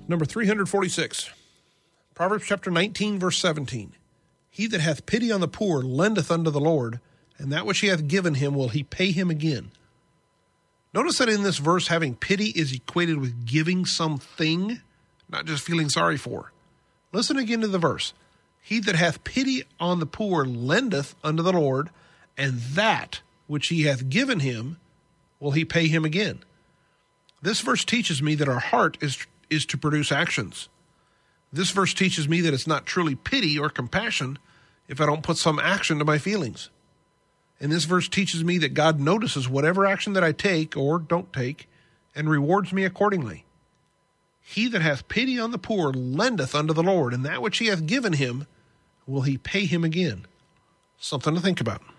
number 346. Proverbs chapter 19, verse 17. He that hath pity on the poor lendeth unto the Lord, and that which he hath given him will he pay him again. Notice that in this verse, having pity is equated with giving something, not just feeling sorry for. Listen again to the verse. He that hath pity on the poor lendeth unto the Lord, and that which he hath given him will he pay him again. This verse teaches me that our heart is to produce actions. This verse teaches me that it's not truly pity or compassion if I don't put some action to my feelings. And this verse teaches me that God notices whatever action that I take or don't take and rewards me accordingly. He that hath pity on the poor lendeth unto the Lord, and that which he hath given him will he pay him again. Something to think about.